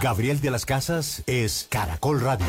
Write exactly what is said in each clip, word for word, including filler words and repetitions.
Gabriel de las Casas es Caracol Radio.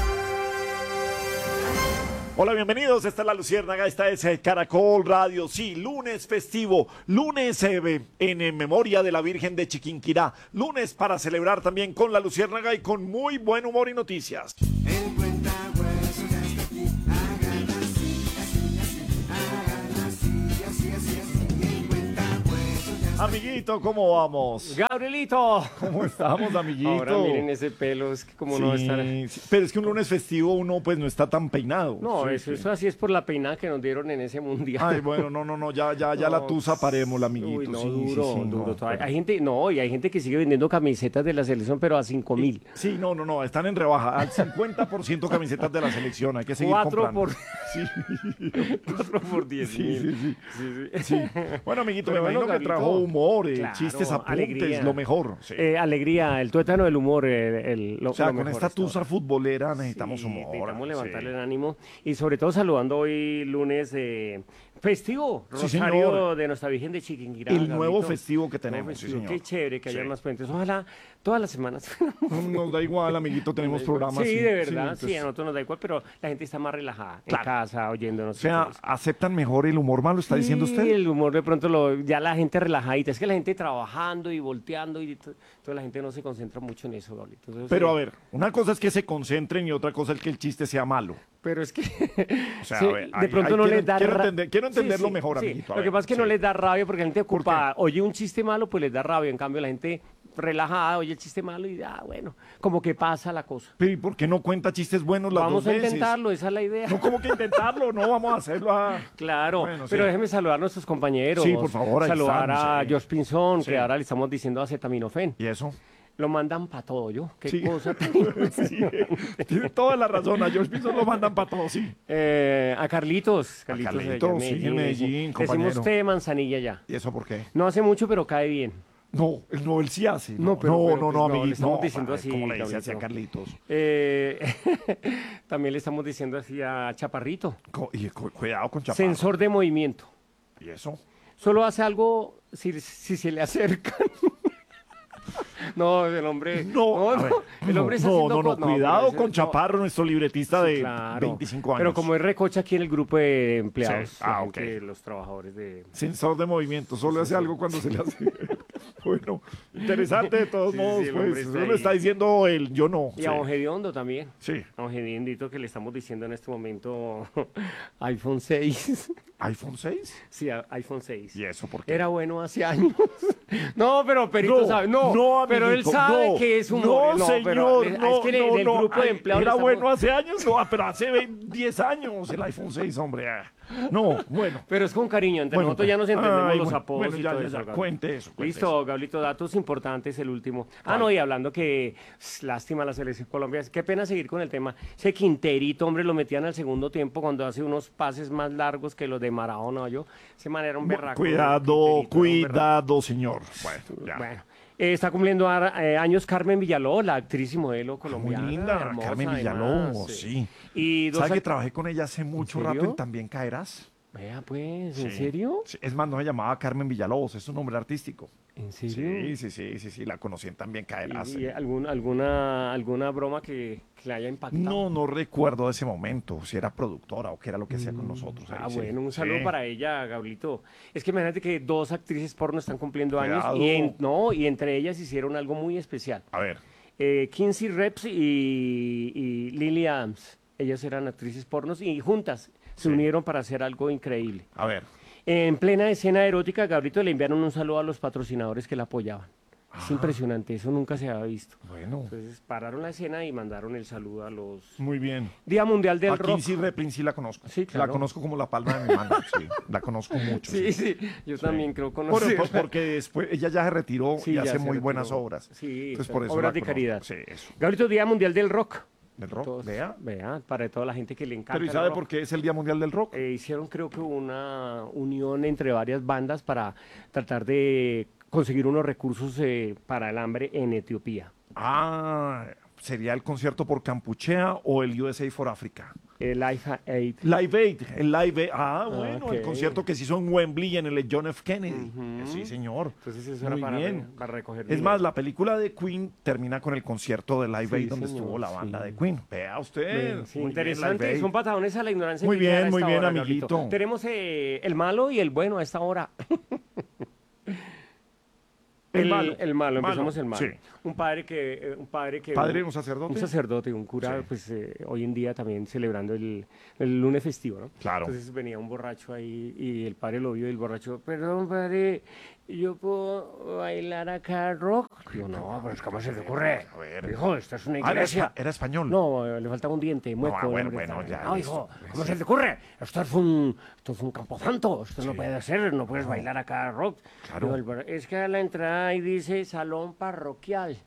Hola, bienvenidos, esta es La Luciérnaga, esta es eh, Caracol Radio, sí, lunes festivo, lunes eh, en, en memoria de la Virgen de Chiquinquirá, lunes para celebrar también con La Luciérnaga y con muy buen humor y noticias. El cuentahuesos ya está aquí, háganlo así, así, así, háganlo así, así, así, así, el cuentahuesos ya está aquí. Amiguito, ¿cómo vamos? Gabrielito. ¿Cómo estamos, amiguito? Ahora miren ese pelo, es que como Sí, no va a estar... sí, pero es que un lunes festivo uno pues no está tan peinado. No, Sí, eso, sí. eso así es por la peinada que nos dieron en ese mundial. Ay, bueno, no, no, no, ya, ya, ya la No, tusa parémosla, amiguito. Uy, no, sí, sí, duro, sí, duro. no, todavía. pero- Hay gente, no, y hay gente que sigue vendiendo camisetas de la selección, pero a cinco mil. Sí, no, no, no, están en rebaja, al cincuenta por ciento camisetas de la selección, hay que seguir Cuatro comprando. por, Sí. cuatro por diez Sí, mil. sí, sí. Sí, sí. Sí. Bueno, amiguito, Pero me bueno, imagino que Carlito, trajo humor, eh, claro, chistes, apuntes, alegría. lo mejor. Sí. Eh, alegría, el tuétano del humor, el, el- lo, o sea, lo con mejor esta hasta ahora. tusa futbolera necesitamos Sí, humor. necesitamos levantarle sí. el ánimo y sobre todo saludando hoy lunes eh, festivo, Sí, Rosario señor. de Nuestra Virgen de Chiquinquirá. El nuevo Gabrielito. festivo que Nuevo tenemos, sí, festivo. señor. Qué chévere que haya Sí. más puentes. Ojalá todas las semanas. No nos da igual, amiguito, tenemos programas. Sí, de verdad, sí, entonces, a nosotros nos da igual, pero la gente está más relajada Claro. en casa, oyéndonos. o sea, entonces. ¿aceptan mejor el humor malo, está diciendo Sí, usted? el humor de pronto, lo, ya la gente relajadita. Es que la gente trabajando y volteando y to- toda la gente no se concentra mucho en eso, Gabrielito. Entonces, Pero eh, a ver, una cosa es que se concentren y otra cosa es que el chiste sea malo. Pero es que O sea, sí, a ver, de ahí- pronto ahí no quiero- les da quiero ra- entender- quiero Sí, entenderlo sí, mejor, sí. amiguito, a Lo que ver, pasa es que sí. no les da rabia porque la gente ¿Por qué? ocupada oye un chiste malo, pues les da rabia. En cambio, la gente relajada oye el chiste malo y ah, bueno, como que pasa la cosa. Pero ¿y por qué no cuenta chistes buenos las Vamos dos a veces? intentarlo, esa es la idea. No, como que intentarlo, no vamos a hacerlo a... Claro, Bueno, pero sí. déjeme saludar a nuestros compañeros. Sí, por favor, ahí Saludar están, a sí. George Pinzón, Sí. que ahora le estamos diciendo acetaminofén. ¿Y eso? Lo mandan para todo, ¿yo? Qué Sí. cosa tan Sí, tiene toda la razón. A George Pinzón lo mandan para todo, sí. Eh, a Carlitos. Carlitos, allá en Carlitos, sí, en Medellín, le compañero. decimos té de manzanilla ya. ¿Y eso por qué? No hace mucho, pero cae bien. No, él no, él sí hace. No, No, no, pero- no, pero, no, pues, no, amiguito. le estamos no, diciendo padre, así, ¿cómo le dice Gabrielito. así a Carlitos? Eh, también le estamos diciendo así a Chaparrito. Co- y cu- cuidado con Chaparro. Sensor de movimiento. ¿Y eso? Solo hace algo si, si se le acercan. No, el hombre. No, a ver, el no, hombre está no, haciendo no, no, cosas- cuidado pero ese- con no, Chaparro, nuestro libretista de claro. veinticinco años. Pero como es recocha aquí en el grupo de empleados, Sí. Ah, la ok. gente, los trabajadores de. Sensor de movimiento, solo hace algo cuando se le hace. Bueno, interesante de todos Sí, modos, sí, el hombre pues. está Eso lo ahí. está diciendo él, yo no. Y Sí. a Don Gediondo también. Sí. A Don Gediondito que le estamos diciendo en este momento iPhone seis. ¿iPhone seis? Sí, a- iPhone seis. ¿Y eso por qué? Era bueno hace años. No, pero Perito No, sabe. No, no, pero él amiguito, sabe no, que es un No, pero señor, le- no, es que le- no, del no, grupo de ay, empleados Era le estamos- bueno hace años, no, ah, pero hace ve- diez años el iPhone seis, hombre. ah. No, bueno. Pero es con cariño, entre Bueno, nosotros ya nos entendemos ay, los bueno, apodos bueno, y ya, todo ya, eso. ya, Gabri. cuente eso, cuente Listo, Gablito, datos importantes, el último. Ah, no, y hablando que s, lástima la selección Colombia, qué pena seguir con el tema. Ese Quinterito, hombre, lo metían al segundo tiempo cuando hace unos pases más largos que los de Maradona, yo. Ese man era un berraco. Cuidado, Quinterito, era un berraco. cuidado, señor. Bueno, ya. Bueno, eh, está cumpliendo ar- eh, años Carmen Villalobos, la actriz y modelo Muy colombiana. linda, hermosa, Carmen además, Villalobos, sí. Y dos ¿Sabe que act- trabajé con ella hace mucho rato serio? en También Caerás? Vea, pues, ¿en Sí. serio? Sí, es más, no se llamaba Carmen Villalobos, es su nombre artístico. ¿En serio? Sí, sí, sí, sí, sí, la conocí en También Caerás. ¿Y, y algún- alguna, alguna broma que, que le haya impactado? No, no recuerdo de ese momento, si era productora o qué era lo que hacía con nosotros. Ah, ahí, sí. bueno, un saludo Sí. para ella, Gablito. Es que imagínate que dos actrices porno están cumpliendo años Cuidado. y, en- no, y entre ellas hicieron algo muy especial. A ver, Eh, Kinsey Reps y, y Lily Adams, ellas eran actrices pornos y juntas se Sí. unieron para hacer algo increíble. a ver. En plena escena erótica, Gabrito le enviaron un saludo a los patrocinadores que la apoyaban. Ah. Es impresionante, eso nunca se había visto. Bueno, Entonces pararon la escena y mandaron el saludo a los... muy bien. Día Mundial del A Rock. Kinsey Reprin sí la conozco. Sí, claro. La conozco como la palma de mi mano, sí. La conozco mucho. Sí, sí, yo también creo conocer. Por- por- porque después ella ya se retiró Sí, y ya hace se muy retiró. buenas obras. Sí, Entonces, claro. por eso Obras la de conozco. caridad. Sí, eso. Gabrito, Día Mundial del Rock. ¿Del rock? Todos- Vea. Vea, para toda la gente que le encanta. Pero ¿y el sabe rock. por qué es el Día Mundial del Rock? Eh, hicieron creo que una unión entre varias bandas para tratar de conseguir unos recursos eh, para el hambre en Etiopía. Ah, ¿sería el concierto por Campuchea o el U S A for Africa? El Live Aid. Live Aid, el Live Aid. Ah, bueno, ok. el concierto que se hizo en Wembley en el John F. Kennedy. Eh, Sí, señor. Entonces eso Muy era para, bien. para recoger Es dinero. más, la película de Queen termina con el concierto de Live Sí, Aid donde señor, estuvo la banda sí. de Queen. Vea usted. Bien, sí, Muy bien, interesante, Live Aid. son patadones a la ignorancia. Muy militar bien, a muy esta bien, hora, amiguito. Gabrielito. Tenemos eh, el malo y el bueno a esta hora. El malo. El malo, Malo, empezamos el malo. sí. Un padre que... eh, un padre que... ¿Padre, un sacerdote? Un sacerdote, un cura, Sí. pues eh, hoy en día también celebrando el, el lunes festivo, ¿no? Claro. Entonces venía un borracho ahí y el padre lo vio y el borracho, perdón, padre, ¿yo puedo bailar acá rock? Yo, no, pero ¿cómo se te ocurre? A ver. Hijo, esta es una Ah, era, iglesia. espa- era español. No, eh, le faltaba un diente, mueco. Ah, el bueno, hombre bueno, estaba- ya, No, listo. hijo, ¿cómo se te ocurre? Esto es un, esto es un camposanto, esto no puede ser, no puedes bailar acá rock. Claro. Digo, el bar- es que a la entrada ahí dice salón parroquial.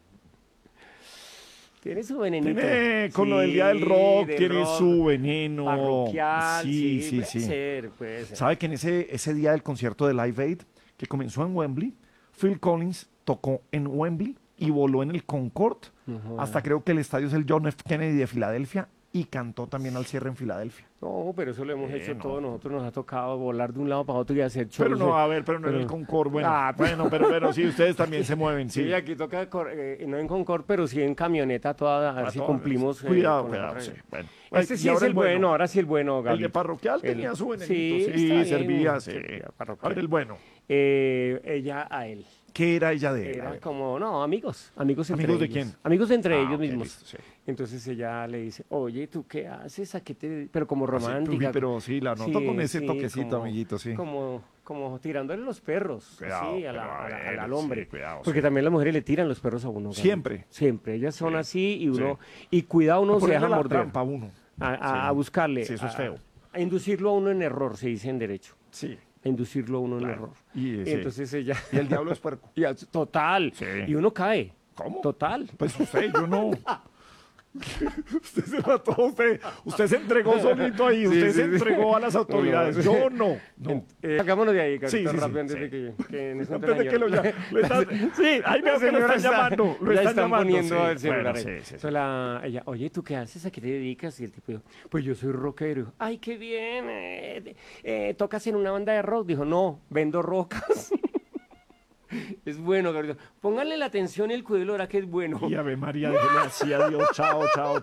Tiene su venenito. Tiene, con lo del Día del Sí, Rock, del tiene rock, su veneno. Parroquial, Sí, sí, sí, puede sí. ser, puede ser. ¿Sabe que en ese, ese día del concierto de Live Aid, que comenzó en Wembley, Phil Collins tocó en Wembley y voló en el Concorde, hasta creo que el estadio es el John F. Kennedy de Filadelfia, y cantó también al cierre en Filadelfia. No, pero eso lo hemos hecho no. todos. Nosotros nos ha tocado volar de un lado para otro y hacer shows. Pero no, de- a ver, pero no en el pero- Concorde, bueno, Ah, bueno, pero, pero sí, ustedes también se mueven, sí. Sí, aquí toca, cor- eh, no en Concord, pero sí en camioneta toda, a ver A si todas. cumplimos. eh, Cuidado, con la cuidado, otra. sí, bueno. Este Y sí es ahora el bueno, ahora sí el bueno, El Gaby. de parroquial El- tenía su venenito, sí, sí, está bien, servía, sí. servía parroquial. Ahora el bueno. Eh, ella a él. ¿Qué era ella de él? A Era ver. como, no, amigos, amigos entre ¿Amigos de ellos. quién? Amigos entre Ah, ellos ok, mismos. listo, sí. Entonces ella le dice, oye, ¿tú qué haces? ¿A qué te...? Pero como Sí, romántica. uy, pero sí, la noto Sí, con ese sí, toquecito, como- amiguito, sí. Como, como tirándole los perros, Cuidado, sí, a la- pero a a la- ver, al hombre. sí, cuidado, Porque sí. también las mujeres le tiran los perros a uno. Gaby. Siempre. Siempre. Ellas son Sí, así y uno... Y cuidado, uno se Ponerle deja la morder. trampa a uno. A, a- Sí. a buscarle. Sí, eso es a- feo. A inducirlo a uno en error, se dice en derecho. Sí. A inducirlo a uno en Claro. error. Y, Y sí. entonces ella... Y el diablo es puerco. y a- total. Sí. Y uno cae. ¿Cómo? Total. Pues usted, yo no. Usted se mató, usted, usted se entregó solito ahí, usted sí, se sí. entregó a las autoridades. No, no. Yo no. No. Eh, hagámonos de ahí, Sí, Carlito, sí, sí, rápido, antes sí. de que, que nos Antes de que lo, llamen. ya, lo están, sí, ahí veo que lo están llamando. Lo ya están, están llamando, poniendo sí. el celular. Bueno, ahí. sí, sí, sí. Entonces la- ella, oye, ¿tú qué haces? ¿A qué te dedicas? Y el tipo dijo, pues yo soy rockero. Ay, qué bien. eh, eh, ¿Tocas en una banda de rock? Dijo, no, vendo rocas. Es bueno, Gabriel. Pónganle la atención y el cuidado, ahora que es bueno. Y Ave María, déjeme así, adiós, chao, chao.